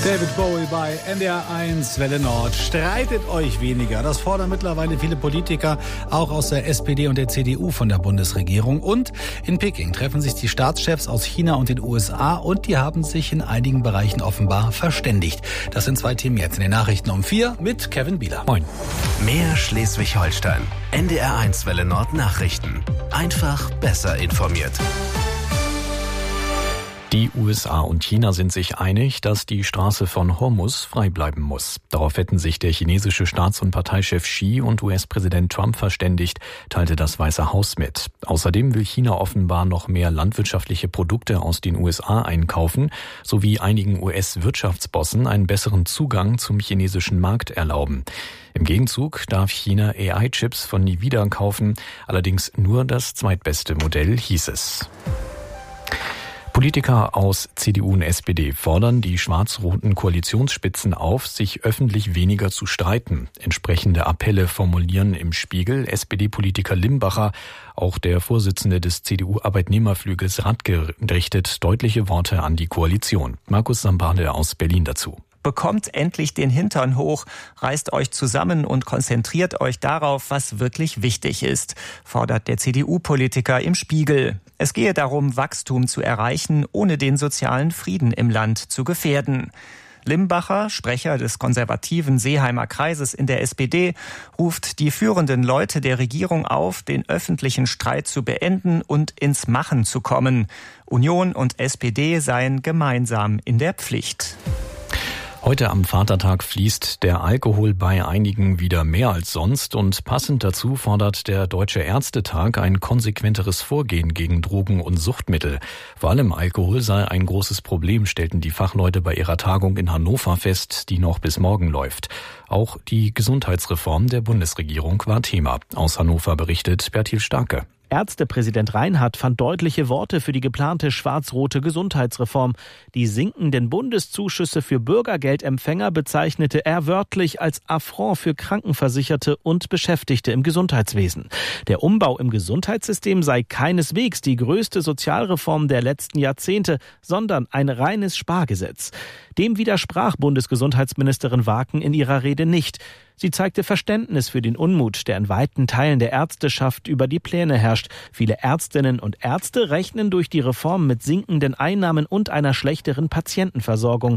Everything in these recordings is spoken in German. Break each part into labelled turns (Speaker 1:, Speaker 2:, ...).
Speaker 1: David Bowie bei NDR 1 Welle Nord. Streitet euch weniger. Das fordern mittlerweile viele Politiker, auch aus der SPD und der CDU von der Bundesregierung. Und in Peking treffen sich die Staatschefs aus China und den USA und die haben sich in einigen Bereichen offenbar verständigt. Das sind zwei Themen jetzt in den Nachrichten um 4 mit Kevin Bieler. Moin.
Speaker 2: Mehr Schleswig-Holstein. NDR 1 Welle Nord Nachrichten. Einfach besser informiert.
Speaker 3: Die USA und China sind sich einig, dass die Straße von Hormuz frei bleiben muss. Darauf hätten sich der chinesische Staats- und Parteichef Xi und US-Präsident Trump verständigt, teilte das Weiße Haus mit. Außerdem will China offenbar noch mehr landwirtschaftliche Produkte aus den USA einkaufen, sowie einigen US-Wirtschaftsbossen einen besseren Zugang zum chinesischen Markt erlauben. Im Gegenzug darf China AI-Chips von Nvidia kaufen, allerdings nur das zweitbeste Modell, hieß es. Politiker aus CDU und SPD fordern die schwarz-roten Koalitionsspitzen auf, sich öffentlich weniger zu streiten. Entsprechende Appelle formulieren im Spiegel SPD-Politiker Limbacher. Auch der Vorsitzende des CDU-Arbeitnehmerflügels Radke richtet deutliche Worte an die Koalition. Markus Sambarde aus Berlin dazu.
Speaker 4: Bekommt endlich den Hintern hoch, reißt euch zusammen und konzentriert euch darauf, was wirklich wichtig ist, fordert der CDU-Politiker im Spiegel. Es gehe darum, Wachstum zu erreichen, ohne den sozialen Frieden im Land zu gefährden. Limbacher, Sprecher des konservativen Seeheimer Kreises in der SPD, ruft die führenden Leute der Regierung auf, den öffentlichen Streit zu beenden und ins Machen zu kommen. Union und SPD seien gemeinsam in der Pflicht.
Speaker 3: Heute am Vatertag fließt der Alkohol bei einigen wieder mehr als sonst und passend dazu fordert der Deutsche Ärztetag ein konsequenteres Vorgehen gegen Drogen und Suchtmittel. Vor allem Alkohol sei ein großes Problem, stellten die Fachleute bei ihrer Tagung in Hannover fest, die noch bis morgen läuft. Auch die Gesundheitsreform der Bundesregierung war Thema. Aus Hannover berichtet Bertil Starke.
Speaker 5: Ärztepräsident Reinhardt fand deutliche Worte für die geplante schwarz-rote Gesundheitsreform. Die sinkenden Bundeszuschüsse für Bürgergeldempfänger bezeichnete er wörtlich als Affront für Krankenversicherte und Beschäftigte im Gesundheitswesen. Der Umbau im Gesundheitssystem sei keineswegs die größte Sozialreform der letzten Jahrzehnte, sondern ein reines Spargesetz. Dem widersprach Bundesgesundheitsministerin Waken in ihrer Rede nicht. Sie zeigte Verständnis für den Unmut, der in weiten Teilen der Ärzteschaft über die Pläne herrscht. Viele Ärztinnen und Ärzte rechnen durch die Reform mit sinkenden Einnahmen und einer schlechteren Patientenversorgung.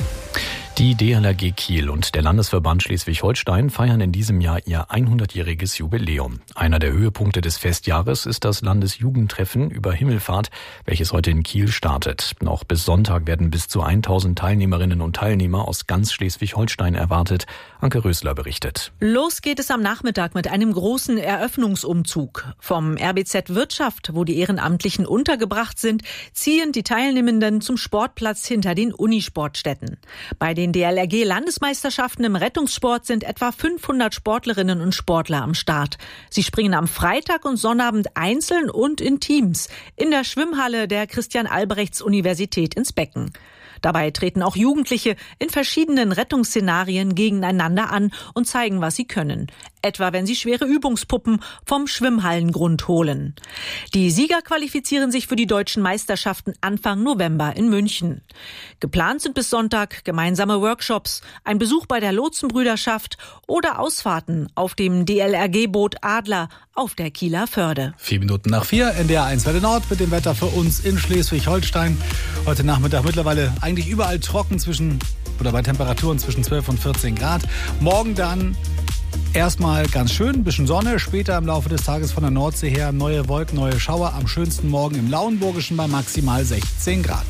Speaker 3: Die DLRG Kiel und der Landesverband Schleswig-Holstein feiern in diesem Jahr ihr 100-jähriges Jubiläum. Einer der Höhepunkte des Festjahres ist das Landesjugendtreffen über Himmelfahrt, welches heute in Kiel startet. Noch bis Sonntag werden bis zu 1000 Teilnehmerinnen und Teilnehmer aus ganz Schleswig-Holstein erwartet. Anke Rösler berichtet.
Speaker 6: Los geht es am Nachmittag mit einem großen Eröffnungsumzug. Vom RBZ Wirtschaft, wo die Ehrenamtlichen untergebracht sind, ziehen die Teilnehmenden zum Sportplatz hinter den Unisportstätten. Bei den DLRG-Landesmeisterschaften im Rettungssport sind etwa 500 Sportlerinnen und Sportler am Start. Sie springen am Freitag und Sonnabend einzeln und in Teams in der Schwimmhalle der Christian-Albrechts-Universität ins Becken. Dabei treten auch Jugendliche in verschiedenen Rettungsszenarien gegeneinander an und zeigen, was sie können. Etwa wenn sie schwere Übungspuppen vom Schwimmhallengrund holen. Die Sieger qualifizieren sich für die deutschen Meisterschaften Anfang November in München. Geplant sind bis Sonntag gemeinsame Workshops, ein Besuch bei der Lotsenbrüderschaft oder Ausfahrten auf dem DLRG-Boot Adler auf der Kieler Förde.
Speaker 1: 4 Minuten nach 4, NDR 1 Welle Nord mit dem Wetter für uns in Schleswig-Holstein. Heute Nachmittag mittlerweile eigentlich überall trocken bei Temperaturen zwischen 12 und 14 Grad. Morgen dann erstmal ganz schön, ein bisschen Sonne. Später im Laufe des Tages von der Nordsee her neue Wolken, neue Schauer. Am schönsten morgen im Lauenburgischen bei maximal 16 Grad.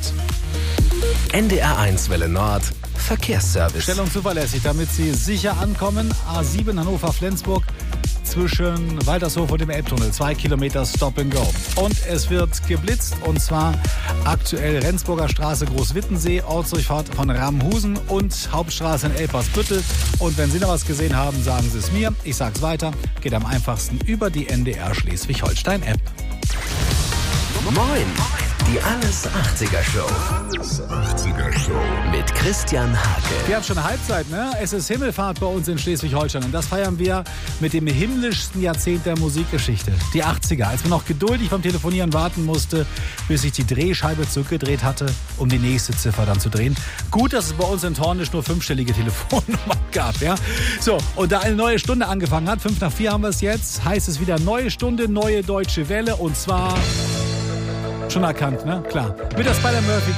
Speaker 2: NDR 1 Welle Nord Verkehrsservice.
Speaker 1: Stellung zuverlässig, damit Sie sicher ankommen. A7 Hannover-Flensburg zwischen Waltershof und dem Elbtunnel. 2 Kilometer Stop and Go. Und es wird geblitzt und zwar aktuell Rendsburger Straße Großwittensee, Ortsdurchfahrt von Ramhusen und Hauptstraße in Elpersbüttel. Und wenn Sie noch was gesehen haben, sagen Sie es mir. Ich sag's weiter. Geht am einfachsten über die NDR Schleswig-Holstein-App.
Speaker 2: Moin! Die Alles 80er Show. Mit Christian Hake.
Speaker 1: Wir haben schon Halbzeit, ne? Es ist Himmelfahrt bei uns in Schleswig-Holstein. Und das feiern wir mit dem himmlischsten Jahrzehnt der Musikgeschichte. Die 80er, als man noch geduldig beim Telefonieren warten musste, bis sich die Drehscheibe zurückgedreht hatte, um die nächste Ziffer dann zu drehen. Gut, dass es bei uns in Tornisch nur 5-stellige Telefonnummern gab, ja? So, und da eine neue Stunde angefangen hat, 5:04 haben wir es jetzt, heißt es wieder neue Stunde, neue Deutsche Welle. Und zwar... Schon erkannt, ne? Klar. Mit der Spider-Murphy